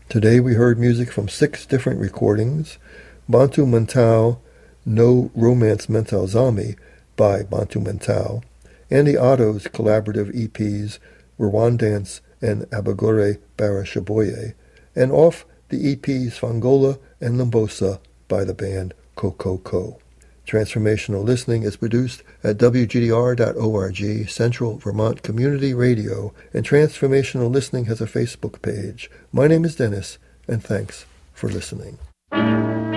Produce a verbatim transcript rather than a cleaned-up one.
Today we heard music from six different recordings: Bantu Mental, No Romance Mental Zami by Bantu Mental, Andy Otto's collaborative E Ps Rwandance and Abagore Barashaboye, and off the E Ps Fangola and Limbosa by the band Kokoko. Transformational Listening is produced at W G D R dot org, Central Vermont Community Radio, and Transformational Listening has a Facebook page. My name is Dennis, and thanks for listening.